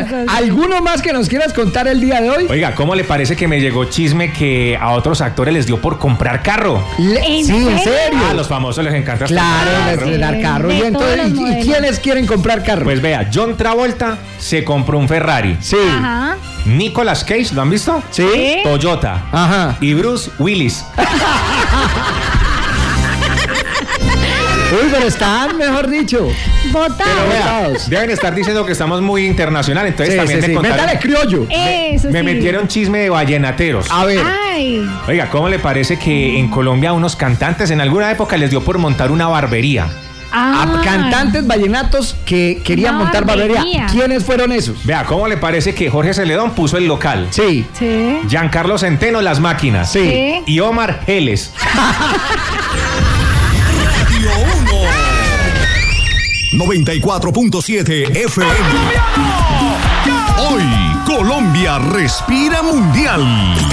¿Alguno más que nos quieras contar el día de hoy? Oiga, ¿cómo le parece que me llegó chisme que a otros actores les dio por comprar carro? ¿En serio? A los famosos les encanta Claro, comprar les dar carro. De Y entonces, todos los ¿y modelos. quiénes quieren comprar carro? Pues vea, John Travolta se compró un Ferrari. Sí. Ajá. Nicolas Cage, ¿lo han visto? Sí. Toyota. Ajá. Y Bruce Willis. Uy, pero están, mejor dicho. Votado. Pero vea, Votados. deben estar diciendo que estamos muy internacional, entonces Sí, también sí, me sí. contaron. Métale criollo. Eso Me sí. metieron chisme de vallenateros. A ver. Ay. Oiga, ¿cómo le parece que en Colombia a unos cantantes en alguna época les dio por montar una barbería? A cantantes vallenatos que querían Una montar barbería. barbería. ¿Quiénes fueron esos? Vea, ¿cómo le parece que Jorge Celedón puso el local? Sí. Sí. Giancarlo Centeno, las máquinas. Sí. Sí. Y Omar Geles. Radio 1 94.7 FM. Hoy Colombia respira mundial.